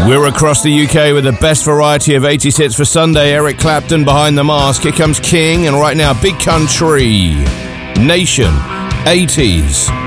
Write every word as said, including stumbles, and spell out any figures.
We're across the U K with the best variety of eighties hits for Sunday. Eric Clapton, Behind the Mask. Here comes King, and right now, Big Country. Nation, eighties.